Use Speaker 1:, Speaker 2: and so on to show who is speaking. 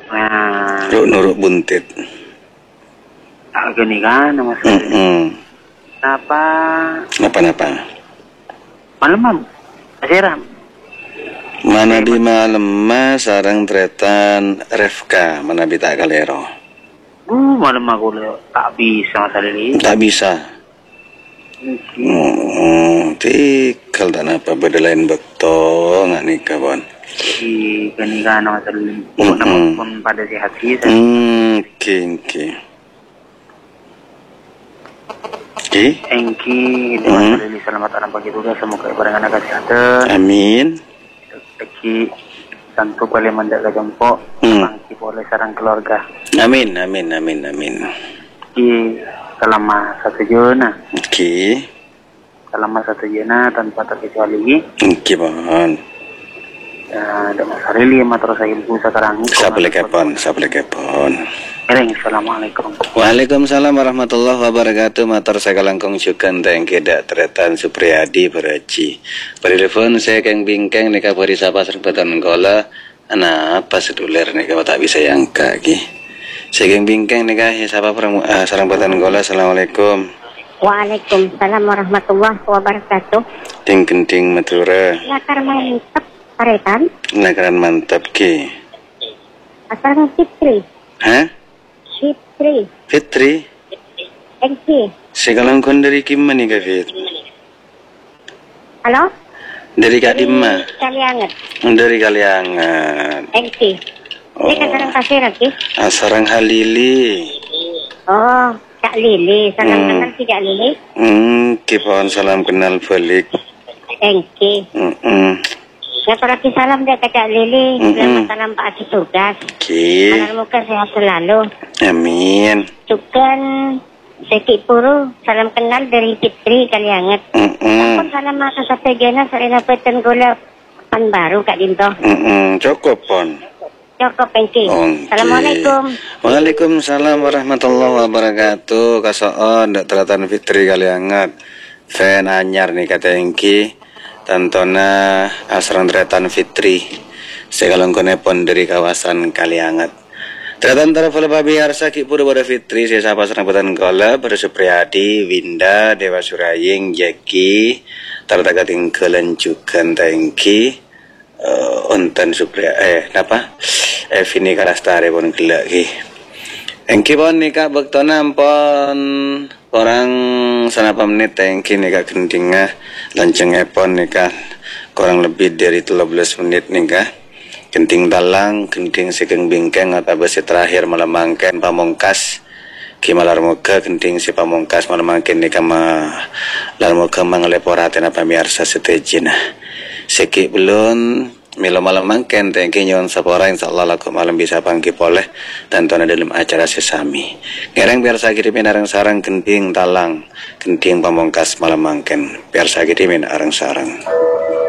Speaker 1: Nah,
Speaker 2: Nuruk buntit.
Speaker 1: gini kan nama saya. Apa?
Speaker 2: Napa?
Speaker 1: Malam, Asiram.
Speaker 2: Mana bi malam mas sarang tretan Refka mana bi tak kalero.
Speaker 1: Malam aku tak bisa masalah ini.
Speaker 2: Tak bisa. Tikal dan apa beda lain betul nggak nikah bon.
Speaker 1: Gini kan nama masalah ini. Nama pun pada sehat sih.
Speaker 2: Oke.
Speaker 1: Engki, masalah ini selamat alam pagi juga semoga barengan kesehatan.
Speaker 2: Amin.
Speaker 1: Eki santu boleh menjaga jempok, bangki boleh sarang keluarga.
Speaker 2: Amin.
Speaker 1: Di selama 1 juna.
Speaker 2: Oke.
Speaker 1: Selama 1 juna tanpa terkecuali.
Speaker 2: Oke bon.
Speaker 1: Ada masalah ini matur saya ibu sekarang.
Speaker 2: Sabele kepon.
Speaker 1: Assalamualaikum.
Speaker 2: Waalaikumsalam warahmatullahi wabarakatuh. Matur saya langkung syukan teng kedak tretan Supriyadi Beraji. Telepon saya keng bingkeng nika beri sapa serbetan gola. Ana apa seduler nika tak bisa yangka ki. Saya keng bingkeng nika sapa serbetan gola. Assalamualaikum.
Speaker 3: Waalaikumsalam warahmatullahi wabarakatuh.
Speaker 2: Ting kenting matura.
Speaker 3: Lakar mantap paretan.
Speaker 2: Lakaran mantap ki.
Speaker 3: Asal Fitri.
Speaker 2: Hah? Fitri.
Speaker 3: Engki.
Speaker 2: Sekalangkon dari kimma nih Fit?
Speaker 3: Halo?
Speaker 2: Dari Kak Dimma.
Speaker 3: Kaliangat.
Speaker 2: Dari Kaliangat.
Speaker 3: Engki. Ini kan sarang pasir lagi.
Speaker 2: Sarang Halili.
Speaker 3: Oh, Kak Lili. Salam kenal si Kak Lili.
Speaker 2: Kipon salam kenal balik.
Speaker 3: Engki. Ngaturati salam deh ke Kak Lili. Selamat salam Pak Aji tugas. Anak muka sehat selalu.
Speaker 2: Amin.
Speaker 3: Tukan Seki Puru. Salam kenal dari Fitri Kaliangat. Apun salam masa sampai jana sarina peten gula pan baru Kak Dinto.
Speaker 2: Cukup pon.
Speaker 3: Cukup Engki. Assalamualaikum.
Speaker 2: Waalaikumsalam warahmatullahi wabarakatuh. Kasoon dak teratan Fitri Kaliangat. Fan anyar nih kata Engki. Tantona asrang tretan Fitri sekalongkone pon dari kawasan Kaliangat. Tretan tarafala babi harsa ki pura pada Fitri saya sapa serang petan kola pada Supriyadi, Winda, Dewa Suraying, Jeki, tarta kating kelencukan tangki, ontan Supriya Vini Kalastare pon gelak ki. Engki pon nikah bektona pon orang sanapa menit tangki nikah kendingah lanceng epon nikah kurang lebih dari 13 menit nikah kenting talang kenting sekeng bingkeng atau besi terakhir malam mangken pamongkas kimalar muka kenting si pamongkas malam mangken nikah malar muka mangleporaten apa miarsa setejina seki belum milo malam mangken tengki nyon sapora insyaallah laku malam bisa pangki poleh dan tona dalam acara sesami ngereng biar saya kirimin arang sarang kenting talang kenting pamongkas malam mangken biar saya kirimin arang sarang